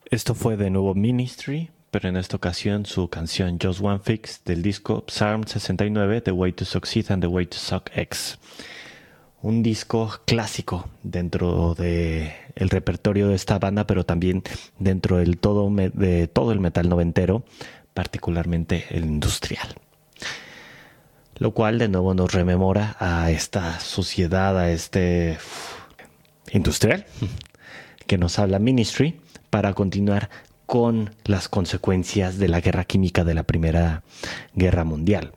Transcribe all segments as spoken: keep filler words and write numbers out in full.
Esto fue de nuevo Ministry, pero en esta ocasión su canción Just One Fix del disco Psalm sesenta y nueve, The Way to Succeed and The Way to Suck X. Un disco clásico dentro de el repertorio de esta banda, pero también dentro del todo de todo el metal noventero, particularmente el industrial. Lo cual de nuevo nos rememora a esta suciedad, a este industrial que nos habla Ministry, para continuar con las consecuencias de la guerra química de la Primera Guerra Mundial,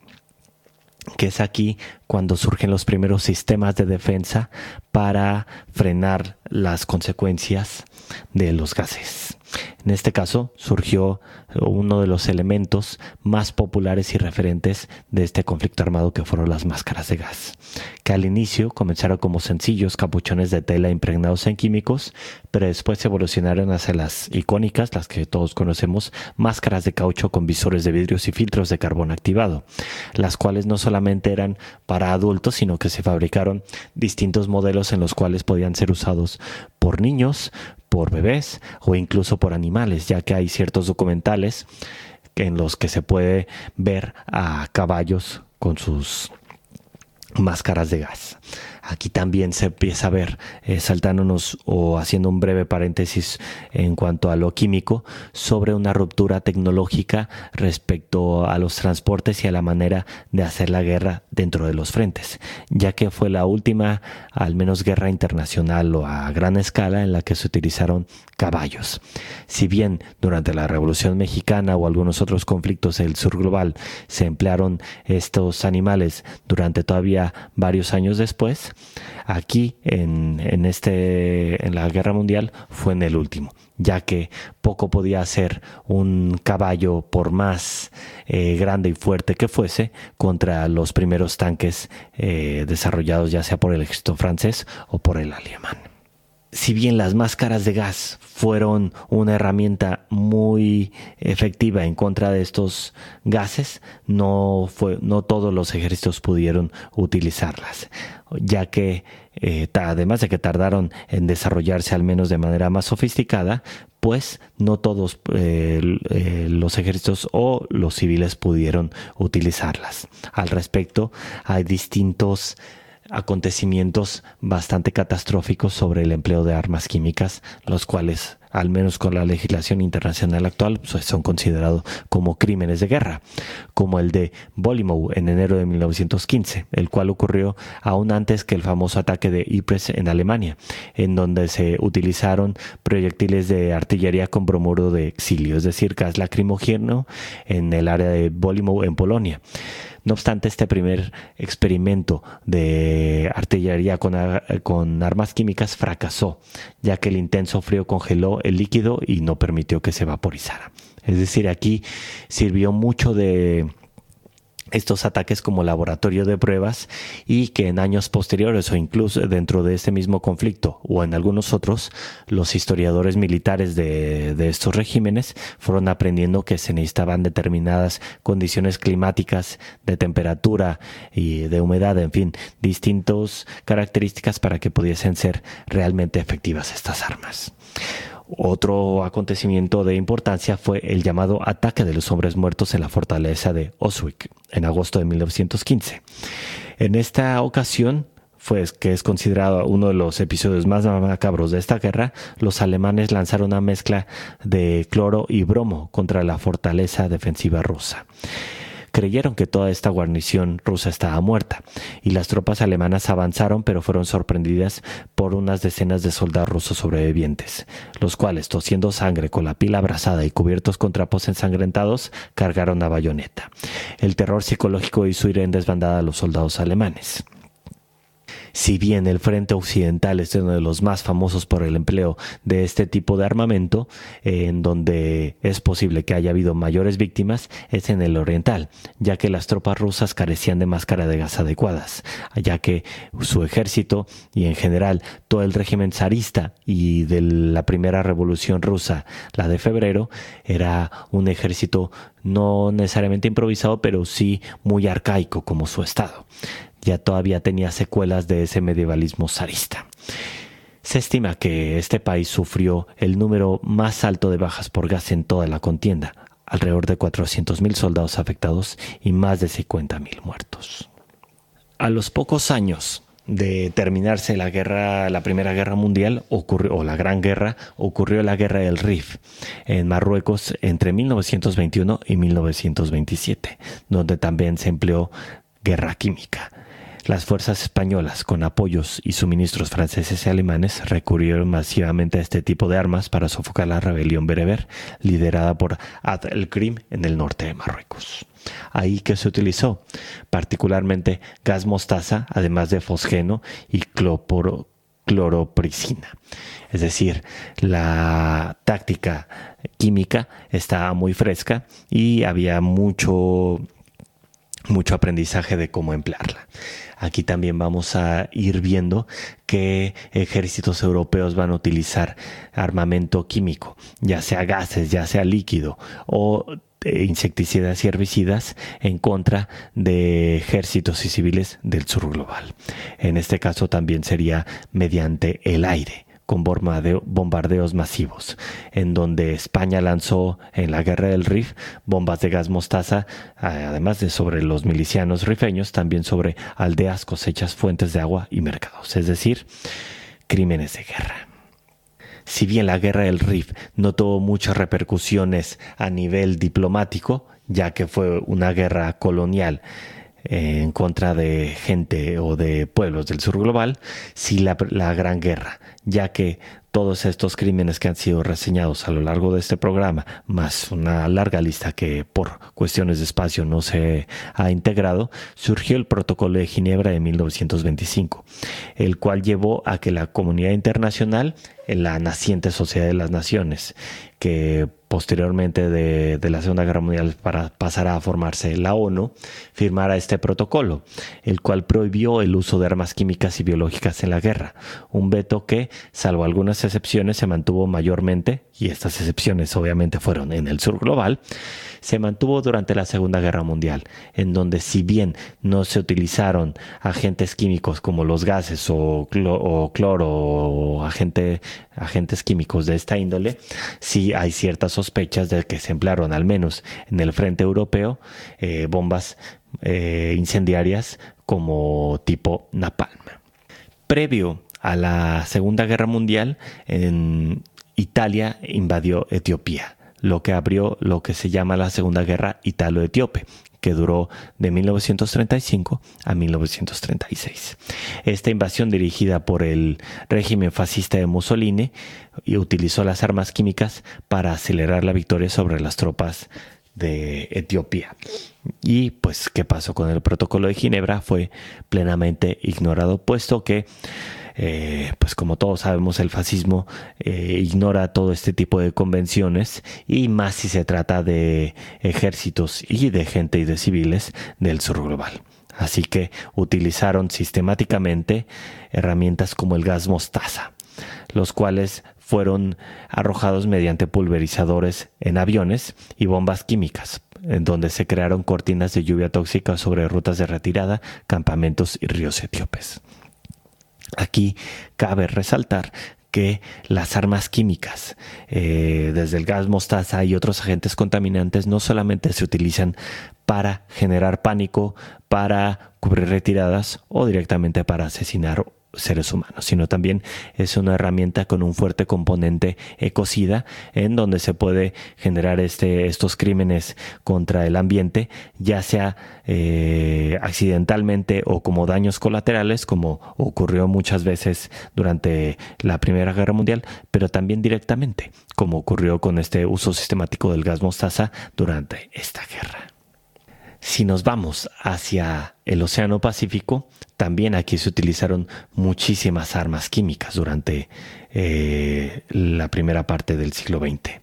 que es aquí cuando surgen los primeros sistemas de defensa para frenar las consecuencias de los gases. En este caso surgió uno de los elementos más populares y referentes de este conflicto armado, que fueron las máscaras de gas, que al inicio comenzaron como sencillos capuchones de tela impregnados en químicos, pero después evolucionaron hacia las icónicas, las que todos conocemos, máscaras de caucho con visores de vidrios y filtros de carbón activado, las cuales no solamente eran para adultos, sino que se fabricaron distintos modelos en los cuales podían ser usados por niños, por bebés o incluso por animales, ya que hay ciertos documentales en los que se puede ver a caballos con sus máscaras de gas. Aquí también se empieza a ver, eh, saltándonos o haciendo un breve paréntesis en cuanto a lo químico, sobre una ruptura tecnológica respecto a los transportes y a la manera de hacer la guerra dentro de los frentes, ya que fue la última, al menos guerra internacional o a gran escala, en la que se utilizaron caballos. Si bien durante la Revolución Mexicana o algunos otros conflictos del sur global se emplearon estos animales durante todavía varios años después, aquí en, en, este, en la Guerra Mundial fue en el último, ya que poco podía hacer un caballo, por más eh, grande y fuerte que fuese, contra los primeros tanques eh, desarrollados ya sea por el ejército francés o por el alemán. Si bien las máscaras de gas fueron una herramienta muy efectiva en contra de estos gases, no, fue, no todos los ejércitos pudieron utilizarlas, ya que eh, además de que tardaron en desarrollarse al menos de manera más sofisticada, pues no todos eh, eh, los ejércitos o los civiles pudieron utilizarlas. Al respecto, hay distintos acontecimientos bastante catastróficos sobre el empleo de armas químicas, los cuales, al menos con la legislación internacional actual, pues son considerados como crímenes de guerra, como el de Bolimau en enero de mil novecientos quince, el cual ocurrió aún antes que el famoso ataque de Ypres en Alemania, en donde se utilizaron proyectiles de artillería con bromuro de exilio, es decir, gas lacrimógeno, en el área de Bolimau en Polonia. No obstante, este primer experimento de artillería con, con armas químicas fracasó, ya que el intenso frío congeló el líquido y no permitió que se vaporizara. Es decir, aquí sirvió mucho de estos ataques como laboratorio de pruebas, y que en años posteriores o incluso dentro de este mismo conflicto o en algunos otros, los historiadores militares de, de estos regímenes fueron aprendiendo que se necesitaban determinadas condiciones climáticas, de temperatura y de humedad, en fin, distintas características para que pudiesen ser realmente efectivas estas armas. Otro acontecimiento de importancia fue el llamado Ataque de los Hombres Muertos en la fortaleza de Auschwitz en agosto de mil novecientos quince. En esta ocasión, pues, que es considerado uno de los episodios más macabros de esta guerra, los alemanes lanzaron una mezcla de cloro y bromo contra la fortaleza defensiva rusa. Creyeron que toda esta guarnición rusa estaba muerta, y las tropas alemanas avanzaron, pero fueron sorprendidas por unas decenas de soldados rusos sobrevivientes, los cuales, tosiendo sangre con la piel abrasada y cubiertos con trapos ensangrentados, cargaron a bayoneta. El terror psicológico hizo ir en desbandada a los soldados alemanes. Si bien el frente occidental es uno de los más famosos por el empleo de este tipo de armamento, eh, en donde es posible que haya habido mayores víctimas, es en el oriental, ya que las tropas rusas carecían de máscara de gas adecuadas, ya que su ejército y en general todo el régimen zarista y de la primera revolución rusa, la de febrero, era un ejército no necesariamente improvisado, pero sí muy arcaico como su estado. Ya todavía tenía secuelas de ese medievalismo zarista. Se estima que este país sufrió el número más alto de bajas por gas en toda la contienda, alrededor de cuatrocientos mil soldados afectados y más de cincuenta mil muertos. A los pocos años de terminarse la guerra, la Primera Guerra Mundial, ocurrió, o la Gran Guerra, ocurrió la Guerra del Rif en Marruecos entre mil novecientos veintiuno y mil novecientos veintisiete, donde también se empleó guerra química. Las fuerzas españolas, con apoyos y suministros franceses y alemanes, recurrieron masivamente a este tipo de armas para sofocar la rebelión bereber, liderada por Abd el-Krim en el norte de Marruecos. Ahí que se utilizó particularmente gas mostaza, además de fosgeno y cloporo, cloropricina. Es decir, la táctica química estaba muy fresca y había mucho, mucho aprendizaje de cómo emplearla. Aquí también vamos a ir viendo que ejércitos europeos van a utilizar armamento químico, ya sea gases, ya sea líquido o insecticidas y herbicidas en contra de ejércitos y civiles del sur global. En este caso también sería mediante el aire, con bombardeo, bombardeos masivos, en donde España lanzó en la Guerra del Rif bombas de gas mostaza, además de sobre los milicianos rifeños, también sobre aldeas, cosechas, fuentes de agua y mercados, es decir, crímenes de guerra. Si bien la Guerra del Rif no tuvo muchas repercusiones a nivel diplomático, ya que fue una guerra colonial eh, en contra de gente o de pueblos del sur global, sí la, la Gran Guerra, ya que todos estos crímenes que han sido reseñados a lo largo de este programa, más una larga lista que por cuestiones de espacio no se ha integrado, surgió el Protocolo de Ginebra de mil novecientos veinticinco, el cual llevó a que la comunidad internacional, en la naciente Sociedad de las Naciones, que posteriormente de, de la Segunda Guerra Mundial para, pasará a formarse la ONU, firmara este protocolo, el cual prohibió el uso de armas químicas y biológicas en la guerra, un veto que, salvo algunas excepciones, se mantuvo mayormente, y estas excepciones obviamente fueron en el sur global, se mantuvo durante la Segunda Guerra Mundial, en donde si bien no se utilizaron agentes químicos como los gases o, clo o cloro o agente, agentes químicos de esta índole, sí hay ciertas sospechas de que se emplearon, al menos en el frente europeo, eh, bombas eh, incendiarias como tipo napalm. Previo a la Segunda Guerra Mundial, en Italia invadió Etiopía, lo que abrió lo que se llama la Segunda Guerra Italo-Etíope, que duró de mil novecientos treinta y cinco a mil novecientos treinta y seis. Esta invasión, dirigida por el régimen fascista de Mussolini, y utilizó las armas químicas para acelerar la victoria sobre las tropas de Etiopía. Y pues, ¿qué pasó con el Protocolo de Ginebra? Fue plenamente ignorado, puesto que Eh, pues como todos sabemos, el fascismo eh, ignora todo este tipo de convenciones, y más si se trata de ejércitos y de gente y de civiles del sur global. Así que utilizaron sistemáticamente herramientas como el gas mostaza, los cuales fueron arrojados mediante pulverizadores en aviones y bombas químicas, en donde se crearon cortinas de lluvia tóxica sobre rutas de retirada, campamentos y ríos etíopes. Aquí cabe resaltar que las armas químicas, eh, desde el gas mostaza y otros agentes contaminantes, no solamente se utilizan para generar pánico, para cubrir retiradas o directamente para asesinar seres humanos, sino también es una herramienta con un fuerte componente ecocida, en donde se puede generar este, estos crímenes contra el ambiente, ya sea eh, accidentalmente o como daños colaterales, como ocurrió muchas veces durante la Primera Guerra Mundial, pero también directamente, como ocurrió con este uso sistemático del gas mostaza durante esta guerra. Si nos vamos hacia el Océano Pacífico, también aquí se utilizaron muchísimas armas químicas durante eh, la primera parte del siglo veinte.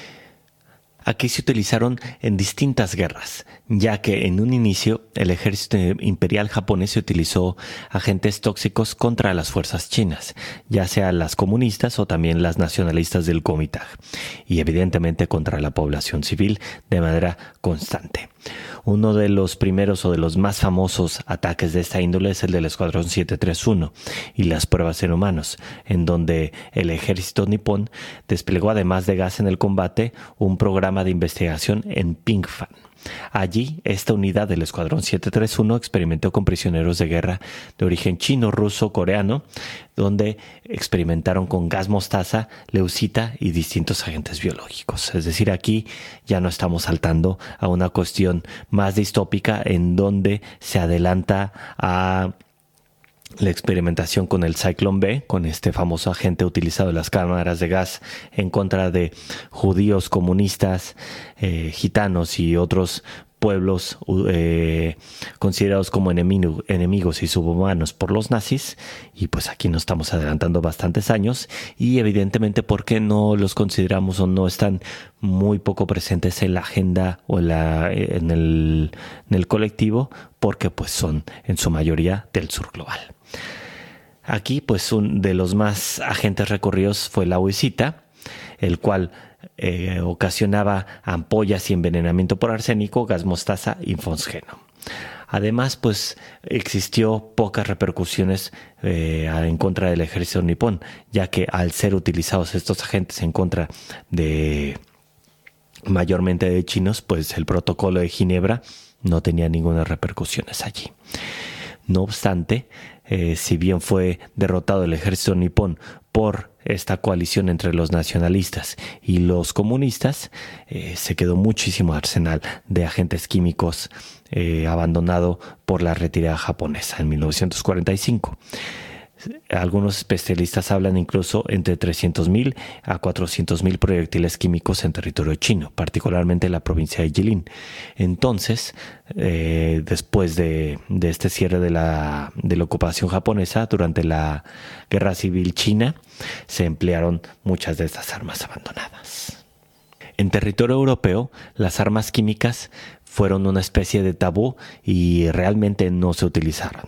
Aquí se utilizaron en distintas guerras, ya que en un inicio el ejército imperial japonés se utilizó agentes tóxicos contra las fuerzas chinas, ya sea las comunistas o también las nacionalistas del Kuomintang, y evidentemente contra la población civil de manera constante. Uno de los primeros o de los más famosos ataques de esta índole es el del Escuadrón siete tres uno y las pruebas en humanos, en donde el ejército nipón desplegó, además de gas en el combate, un programa de investigación en Pingfan. Allí, esta unidad del Escuadrón siete tres uno experimentó con prisioneros de guerra de origen chino, ruso, coreano, donde experimentaron con gas mostaza, leucita y distintos agentes biológicos. Es decir, aquí ya no estamos saltando a una cuestión más distópica en donde se adelanta a la experimentación con el Zyklon B, con este famoso agente utilizado en las cámaras de gas en contra de judíos, comunistas, eh, gitanos y otros pueblos eh, considerados como enemigo, enemigos y subhumanos por los nazis. Y pues aquí nos estamos adelantando bastantes años y evidentemente porque no los consideramos o no están muy poco presentes en la agenda o en, la, en, el, en el colectivo, porque pues son en su mayoría del sur global. Aquí pues un de los más agentes recurridos fue la leucita, el cual eh, ocasionaba ampollas y envenenamiento por arsénico, gas mostaza y fosgeno. Además, pues existió pocas repercusiones eh, en contra del ejército nipón, ya que al ser utilizados estos agentes en contra de mayormente de chinos, pues el protocolo de Ginebra no tenía ninguna repercusiones allí. No obstante, eh, si bien fue derrotado el ejército nipón por esta coalición entre los nacionalistas y los comunistas, eh, se quedó muchísimo arsenal de agentes químicos eh, abandonado por la retirada japonesa en mil novecientos cuarenta y cinco. Algunos especialistas hablan incluso entre trescientos mil a cuatrocientos mil proyectiles químicos en territorio chino, particularmente en la provincia de Jilin. Entonces, eh, después de, de este cierre de la, de la ocupación japonesa durante la Guerra Civil China, se emplearon muchas de estas armas abandonadas. En territorio europeo, las armas químicas fueron una especie de tabú y realmente no se utilizaron.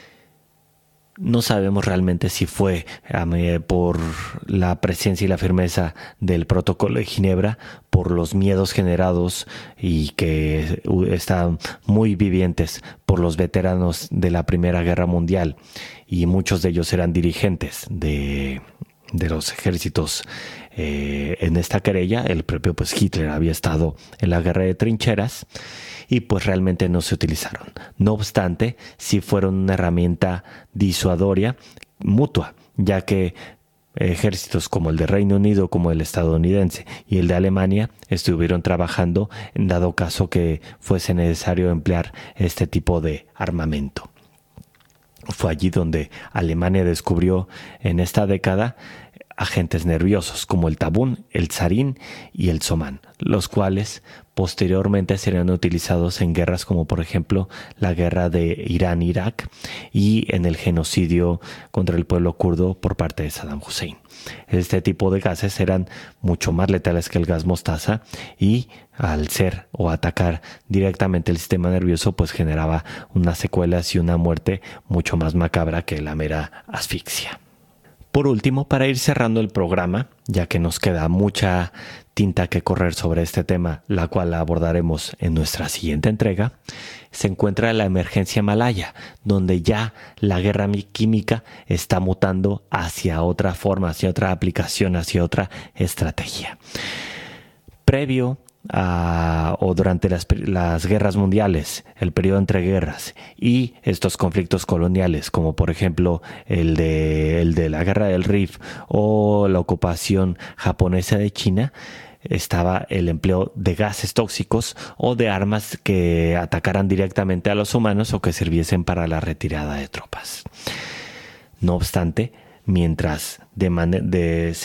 No sabemos realmente si fue eh, por la presencia y la firmeza del protocolo de Ginebra, por los miedos generados y que están muy vivientes por los veteranos de la Primera Guerra Mundial, y muchos de ellos eran dirigentes de, de los ejércitos eh, en esta querella. El propio pues, Hitler había estado en la guerra de trincheras y pues realmente no se utilizaron. No obstante, sí fueron una herramienta disuadoria mutua, ya que ejércitos como el de Reino Unido, como el estadounidense y el de Alemania estuvieron trabajando en dado caso que fuese necesario emplear este tipo de armamento. Fue allí donde Alemania descubrió en esta década agentes nerviosos como el tabún, el tsarín y el somán, los cuales posteriormente serían utilizados en guerras como por ejemplo la guerra de Irán-Irak y en el genocidio contra el pueblo kurdo por parte de Saddam Hussein. Este tipo de gases eran mucho más letales que el gas mostaza y al ser o atacar directamente el sistema nervioso pues generaba unas secuelas y una muerte mucho más macabra que la mera asfixia. Por último, para ir cerrando el programa, ya que nos queda mucha tinta que correr sobre este tema, la cual abordaremos en nuestra siguiente entrega, se encuentra la emergencia malaya, donde ya la guerra química está mutando hacia otra forma, hacia otra aplicación, hacia otra estrategia. Previo a, o durante las, las guerras mundiales, el periodo entre guerras y estos conflictos coloniales, como por ejemplo el de, el de la guerra del Rif o la ocupación japonesa de China, estaba el empleo de gases tóxicos o de armas que atacaran directamente a los humanos o que sirviesen para la retirada de tropas. No obstante, mientras de, man- de